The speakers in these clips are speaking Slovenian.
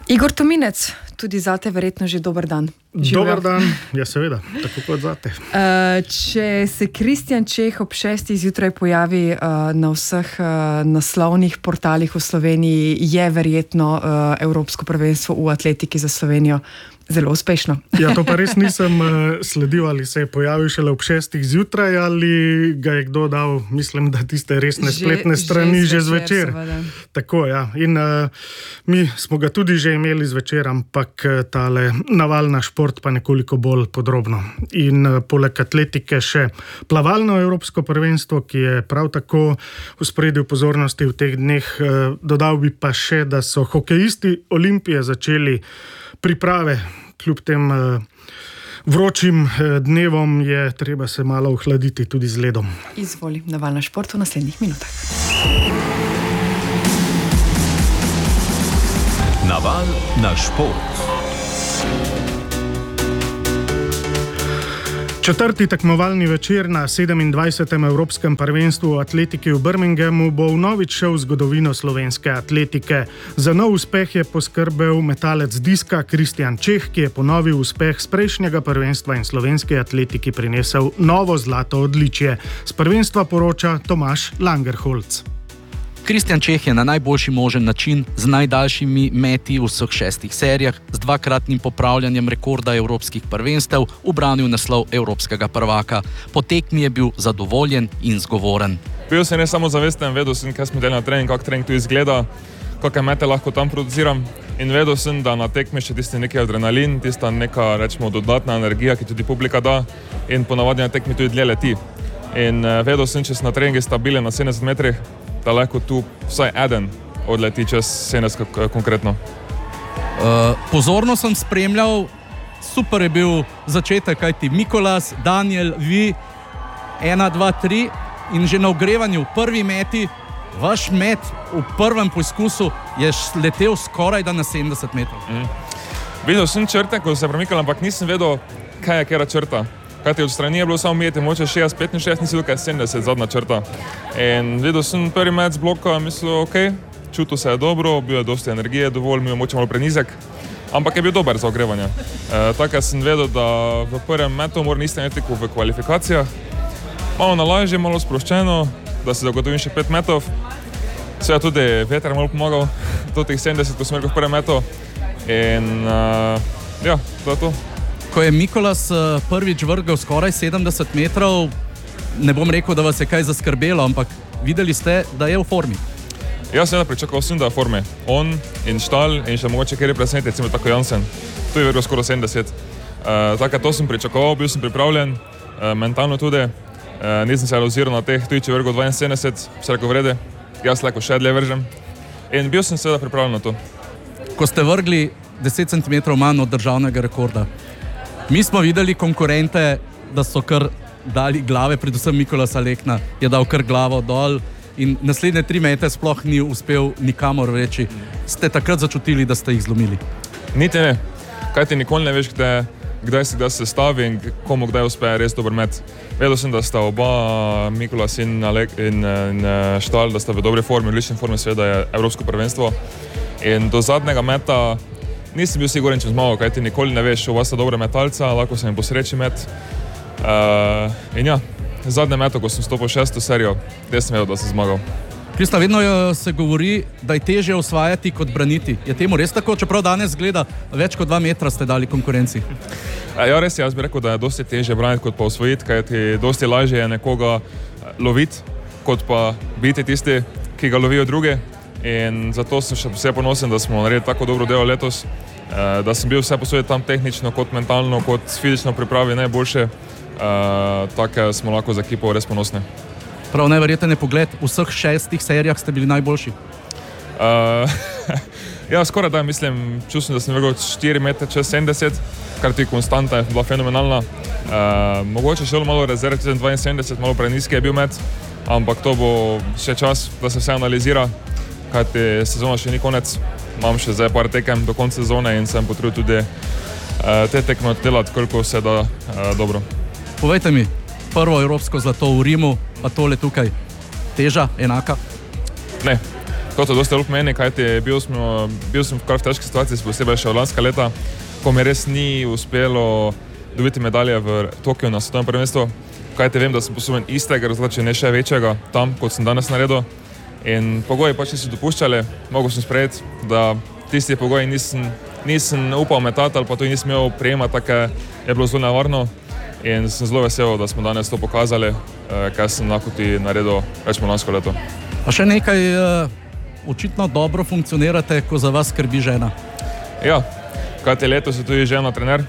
Igor Tominec, tudi zate verjetno že dober dan. Dober dan, ja seveda, tako kot zate. Če se Kristjan Čeh ob 6. zjutraj pojavi na vseh naslovnih portalih v Sloveniji, je verjetno Evropsko prvenstvo v atletiki za Slovenijo zelo uspešno. Ja, to pa res nisem sledil, ali se je pojavil šele ob 6. zjutraj, ali ga je kdo dal, mislim, da tiste resne spletne strani že zvečer. Tako, ja. In mi smo ga tudi že imeli zvečer, ampak tale navalna šport pa nekoliko bolj podrobno. In poleg atletike še plavalno Evropsko prvenstvo, ki je prav tako v spredju pozornosti v teh dneh. Dodal bi pa še, da so hokejisti Olimpije začeli priprave. Kljub tem vročim dnevom je treba se malo ohladiti tudi z ledom. Izvoli, navalna šport v naslednjih minutah. Naval na šport. Četrti tekmovalni večer na 27. Evropskem prvenstvu v atletiki v Birminghamu bo vnovič šel v zgodovino slovenske atletike. Za nov uspeh je poskrbel metalec diska Kristjan Čeh, ki je ponovil uspeh z prejšnjega prvenstva in slovenski atletiki prinesel novo zlato odličje. Z prvenstva poroča Tomaž Langerholz. Kristjan Čeh je na najboljši možen način z najdaljšimi meti v vseh 6 serijah z dvakratnim popravljanjem rekorda evropskih prvenstev ubranil naslov evropskega prvaka. Po tekmi je bil zadovoljen in zgovoren. Bil sem ne samo zavesten, vedel sem, kaj smo delali na trening, kako trening tu izgleda, kakšne mete lahko tam produciram in vedel sem, da na tekmi še tisti neki adrenalin, tista neka, rečemo, dodatna energija, ki tudi publika da in ponavadi na tekmi tudi dlje leti. In vedel sem, če sem na treningi stabilen na 70 metrih, da lahko tu vsaj eden odleti čez 70 konkretno. Pozorno sem spremljal, super je bil začetek, kajti Mikolas, Daniel, vi, 1, 2, 3 in že na ogrevanju v prvi meti, vaš met v prvem poizkusu je letel skoraj da na 70 metrov. Videl sem črte, ko se je premikal, ampak nisem vedel, kaj je kera črta. Kajti od strani je bilo samo umeti, moče 65, nisi tukaj 70, zadnja črta. In videl sem prvi met z bloka, mislil, ok, čutil se je dobro, bil je dosti energije, dovolj, mi je moče malo prenizek, ampak je bil dober za ogrevanje. Tako sem vedel, da v prvem metu moram isti imeti kot v kvalifikacijah. Malo nalažje, malo sproščeno, da si zagotovim še 5 metov. Se je tudi veter malo pomagal, do teh 70, ko sem rekel v prvem metu. In ja, to je to. Ko je Mikolas prvič vrgel skoraj 70 metrov, ne bom rekel, da vas je kaj zaskrbelo, ampak videli ste, da je v formi. Jaz seveda pričakoval sem, da je v formi. On in Štal in še mogoče kjer je preseneti, recimo tako Jansen. Tu je vrgel skoraj 70. Tako to sem pričakoval, bil sem pripravljen, mentalno tudi. Nisem se aloziral na teh, tudi če vrgel 72, se rekel vrede, jaz lahko še dlje vržem. In bil sem seveda pripravljen na to. Ko ste vrgli 10 cm manj od državnega rekorda, mi smo videli konkurente, da so kar dali glave, predvsem Mikolas Alekna je dal kar glavo dol in naslednje 3 mete sploh ni uspel nikamor reči. Ste takrat začutili, da ste jih zlomili? Niti ne, kaj ti nikoli ne veš, kdaj se stavi in komu kdaj uspe res dober met. Vedel sem, da sta oba, Mikolas in Štal, da sta v dobrej formi, v lični formi, seveda je Evropsko prvenstvo. In do zadnjega meta nisem bil siguren, če zmagal, kaj ti nikoli ne veš, oba sta dobre metalca, lahko sem jim posreči met. In ja, zadnje meto, ko sem stopil 6. serijo, sem vedel, da sem zmagal. Kristjan, vedno se govori, da je težje osvajati kot braniti. Je temu res tako, čeprav danes gleda več kot 2 metra ste dali konkurenci? Ja, res je, jaz bi rekel, da je dosti težje braniti kot pa osvojiti, kajti dosti lažje je nekoga loviti, kot pa biti tisti, ki ga lovijo druge. In zato sem še vse ponosen, da smo naredili tako dobro delo letos, da sem bil vse posebej tam tehnično, kot mentalno, kot fizično pripravi najboljše, tako smo lahko za ekipo res ponosni. Prav neverjeten je pogled, v vseh 6 serijah ste bili najboljši? Ja, skoraj da, mislim, čutim, da sem vrgel 4 metre čez 70, kar ti konstanta je bila fenomenalna. Mogoče še malo rezerv, 72, malo prenizki je bil met, ampak to bo še čas, da se vse analizira. Kajti sezona še ni konec, imam še zdaj par tekem do konca sezone in sem potrudil tudi te tekme oddelati, koliko se da dobro. Povejte mi, prvo evropsko zlato v Rimu, pa tole tukaj, teža enaka? Ne, to dosti lup meni, kajti bil sem kar v težki situaciji, posebej še od lanska leta, ko mi res ni uspelo dobiti medalje v Tokiju na svetovnem prvenstvu, kajti vem, da sem sposoben istega rezultata, če ne še večjega tam, kot sem danes naredil. In pogoji pač niso dopuščali, mogel sem sprejeti, da tisti pogoji nisem upal metati ali pa to nisem imel prijemati, tako je bilo zelo nevarno. In sem zelo vesel, da smo danes to pokazali, kaj sem lahko ti naredil več lansko leto. Pa še nekaj, očitno dobro funkcionirate, ko za vas skrbi žena. Ja, kajti letos je tudi žena trener.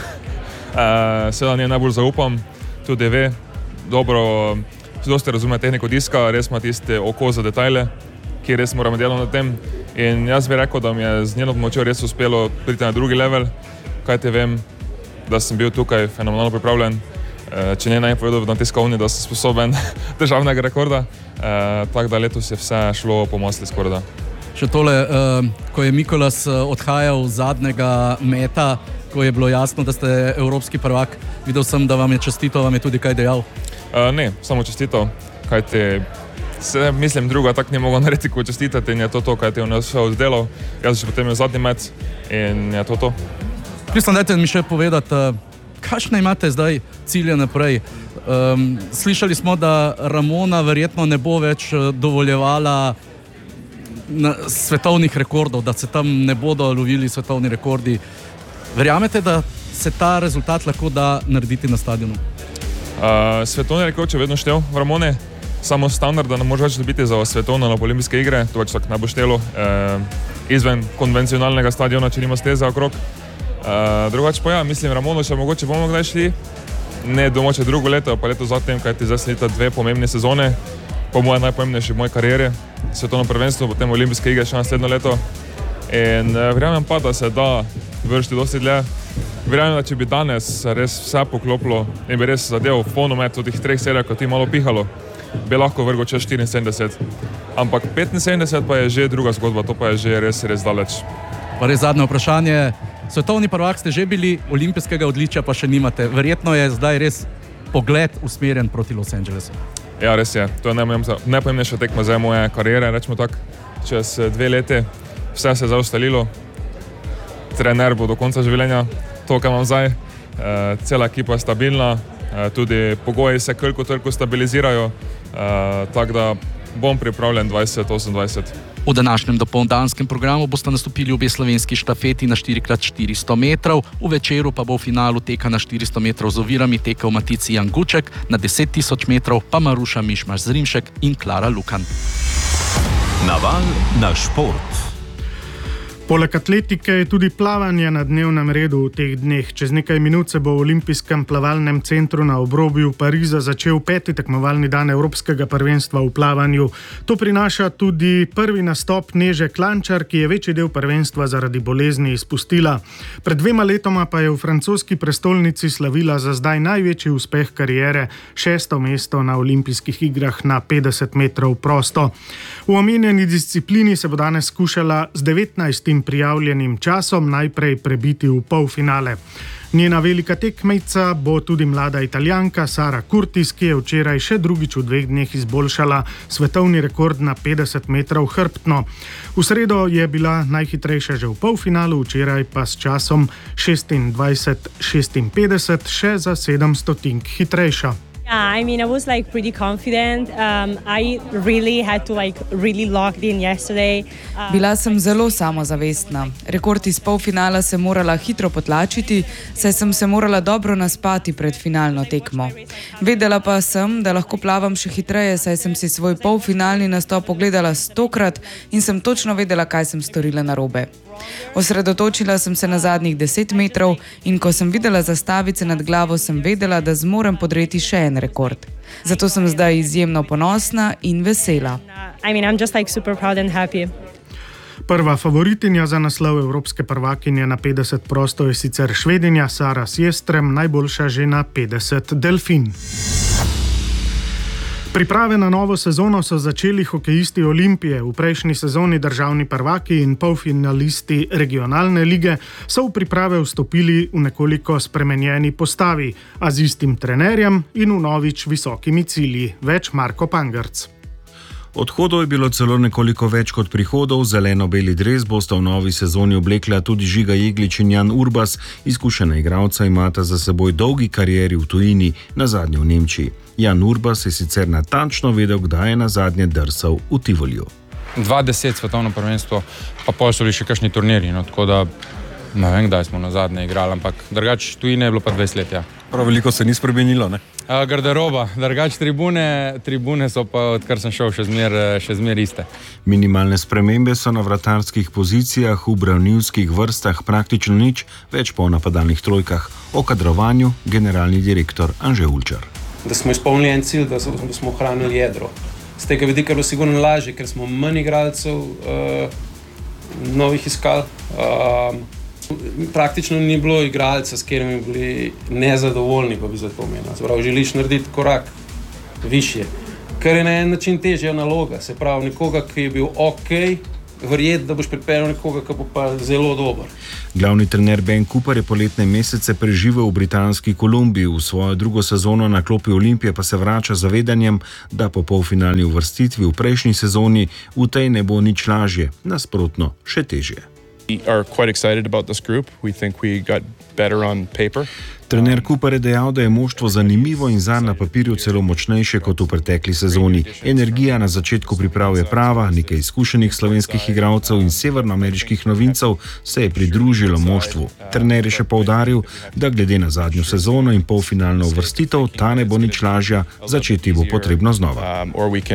Seveda nje najbolj zaupam, tudi ve, dobro, dosti razume tehniko diska, res ima tiste oko za detajle, ki res moramo delati na tem. In jaz bi rekel, da mi je z njeno pomočjo res uspelo priti na drugi level, kajti vem, da sem bil tukaj fenomenalno pripravljen. Če ne naj povedal na tiskovni, da sem sposoben državnega rekorda, tako da letos je vse šlo po masli skoraj da. Še tole, ko je Mikolas odhajal zadnjega meta, ko je bilo jasno, da ste evropski prvak, videl sem, da vam je čestito, vam je tudi kaj dejal? Ne, samo čestito, kajti mislim, druga tak ni mogel narediti, ko čestitati in je to, kaj ti je vse oddelal. Jaz še potem je zadnji met in je to. Mislim, dajte mi še povedati, kakšne imate zdaj cilje naprej? Slišali smo, da Ramona verjetno ne bo več dovoljevala svetovnih rekordov, da se tam ne bodo lovili svetovni rekordi. Verjamete, da se ta rezultat lahko da narediti na stadionu? Svetovni rekord je vedno štel v Ramone, samo standard, da ne može več dobiti za svetovne olimpijske igre, to več tako ne bo štelo, izven konvencionalnega stadiona, če nima steze okrog. Drugače pa ja, mislim, Ramono še mogoče bomo kdaj šli, ne domoče drugo leto, pa leto zatem, kajti zdaj slita 2 pomembne sezone, po moje najpomembnejši v moji karieri, svetovno prvenstvo, potem olimpijske igre še naslednjo leto. In verjamem pa, da se da vršiti dosti dlje. Verjamem, da če bi danes res vse poklopilo in bi res zadev polnomet v teh 3 serijah, kot ti malo pihalo, bi lahko vrgo čez 74. Ampak 75 pa je že druga zgodba, to pa je že res daleč. Pa res zadnje vprašanje. Svetovni prvak ste že bili, olimpijskega odličja pa še nimate. Verjetno je zdaj res pogled usmerjen proti Los Angelesu. Ja, res je. To je najpomembnejša tekma za moje kariere, rečemo tako. Čez 2 leti vse se je zdaj ustalilo. Trener bo do konca življenja, to, kar imam zdaj. Cela ekipa je stabilna, tudi pogoji se koliko stabilizirajo, tako da bom pripravljen 2028. V današnjem dopoldanskem programu bosta nastopili obe slovenski štafeti na 4x400 metrov, v večeru pa bo v finalu teka na 400 metrov z ovirami tekel Matici Janguček, na 10.000 metrov pa Maruša Mišmaš-Zrimšek in Klara Lukan. Naval na šport. Poleg atletike je tudi plavanje na dnevnem redu v teh dneh. Čez nekaj minut se bo v Olimpijskem plavalnem centru na obrobju Pariza začel 5. tekmovalni dan Evropskega prvenstva v plavanju. To prinaša tudi prvi nastop Neže Klančar, ki je večji del prvenstva zaradi bolezni izpustila. Pred 2 letoma pa je v francoski prestolnici slavila za zdaj največji uspeh kariere, 6. mesto na olimpijskih igrah na 50 metrov prosto. V omenjeni disciplini se bo danes skušala z 19 prijavljenim časom najprej prebiti v polfinale. Njena velika tekmeca bo tudi mlada Italijanka Sara Curtis, ki je včeraj še drugič v 2 dneh izboljšala svetovni rekord na 50 metrov hrbtno. V sredo je bila najhitrejša že v polfinalu, včeraj pa s časom 26:56 še za 700 hitrejša. Yeah, I mean, I was pretty confident. I really had to really locked in yesterday. Bila sem zelo samozavestna. Rekord iz polfinala sem morala hitro potlačiti, saj sem se morala dobro naspati pred finalno tekmo. Vedela pa sem, da lahko plavam še hitreje, saj sem si svoj polfinalni nastop pogledala 100-krat in sem točno vedela, kaj sem storila narobe. Osredotočila sem se na zadnjih 10 metrov in ko sem videla zastavice nad glavo, sem vedela, da zmorem podreti še en rekord. Zato sem zdaj izjemno ponosna in vesela. I'm just super proud and happy. Prva favoritinja za naslov evropske prvakinje na 50 prosto je sicer Švedinja Sara Sjestrem, najboljša že na 50 delfin. Priprave na novo sezono so začeli hokejisti Olimpije. V prejšnji sezoni državni prvaki in polfinalisti regionalne lige so v priprave vstopili v nekoliko spremenjeni postavi, a z istim trenerjem in vnovič visokimi cilji. Več Marko Pangrc. Odhodov je bilo celo nekoliko več kot prihodov. Zeleno-beli dres bosta v novi sezoni oblekla tudi Žiga Jeglič in Jan Urbas. Izkušena igralca imata za seboj dolgi karieri v tujini, nazadnje v Nemčiji. Jan Urbas je sicer natančno vedel, kdaj je nazadnje drsal v Tivoliju. 2010 svetovno prvenstvo, pa pol so bili še kakšni turnirji, no, tako da ne vem, kdaj smo nazadnje igrali, ampak drugače tujine je bilo pa 20 let, ja. Prav veliko se ni spremenilo, ne? Garderoba, drugače tribune so pa, odkar sem šel, še zmer iste. Minimalne spremembe so na vratarskih pozicijah, v branilskih vrstah praktično nič, več pa o napadalnih trojkah. O kadrovanju generalni direktor Anže Ulčar. Da smo izpolnili en cilj, da smo ohranili jedro. Z tega vidika je bilo sigurno lažje, ker smo manj igralcev novih iskali. Praktično ni bilo igralca, s katerimi bili nezadovoljni, pa bi za to menil. Pravi, želiš narediti korak višje, kar je na en način težja naloga. Se pravi, nekoga, ki je bil verjeti, da boš pripeljal nekoga, ki bo pa zelo dober. Glavni trener Ben Cooper je poletne mesece preživel v britanski Kolumbiji. V svojo drugo sezono na klopi Olimpije pa se vrača z zavedanjem, da po polfinalni uvrstitvi v prejšnji sezoni v tej ne bo nič lažje, nasprotno še težje. Trener Cooper je dejal, da je moštvo zanimivo in zanj na papirju celo močnejše kot v pretekli sezoni. Energija na začetku priprav je prava, nekaj izkušenih slovenskih igralcev in severnoameriških novincev se je pridružilo moštvu. Trener je še poudaril, da glede na zadnjo sezono in polfinalno uvrstitev, ta ne bo nič lažja, začeti bo potrebno znova.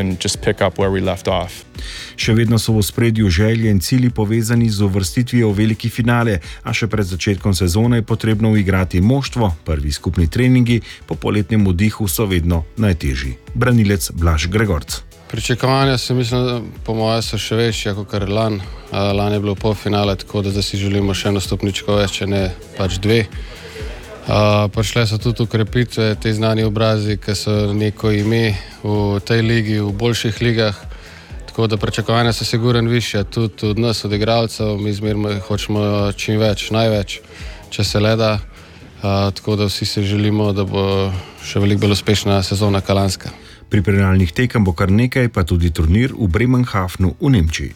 Še vedno so v ospredju želje in cilji povezani z uvrstitvijo v veliki finale, a še pred začetkom sezone je potrebno uigrati moštvo. Prvi skupni treningi po poletnem oddihu so vedno najtežji. Branilec Blaž Gregorc. Pričakovanja se mislim, po moje so še večja kot lani. Lani je bilo polfinale, tako da zdaj si želimo še eno stopničko več, če ne pač dve. Prišle so tudi ukrepitve, te znani obrazi, ki so neko ime v tej ligi, v boljših ligah. Tako da pričakovanja so sigurno višja, tudi od nas, od igralcev. Mi zmerno hočemo čim več, največ, če se le da. Tako da vsi se želimo, da bo še veliko bolj uspešna sezona kalanska. Pripravljalnih tekem bo kar nekaj, pa tudi turnir v Bremenhavnu v Nemčiji.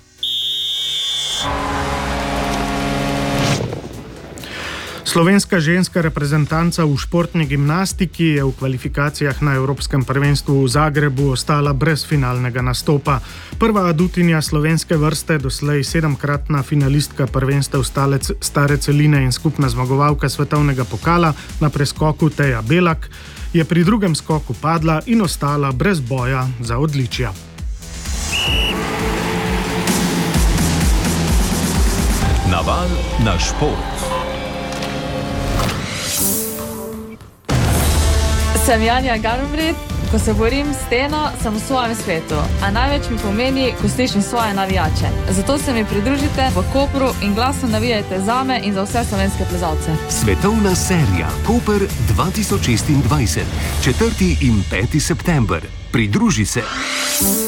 Slovenska ženska reprezentanca v športni gimnastiki je v kvalifikacijah na Evropskem prvenstvu v Zagrebu ostala brez finalnega nastopa. Prva adutinja slovenske vrste, doslej 7-kratna finalistka prvenstev stare celine in skupna zmagovalka svetovnega pokala na preskoku Teja Belak, je pri drugem skoku padla in ostala brez boja za odličja. Naval na šport. Sem Janja Garnbret, ko se borim s steno, sem v svojem svetu, a največ mi pomeni, ko slišim svoje navijače. Zato se mi pridružite v Kopru in glasno navijajte zame in za vse slovenske plezalce. Svetovna serija Koper 2026, 4. in 5. september. Pridruži se.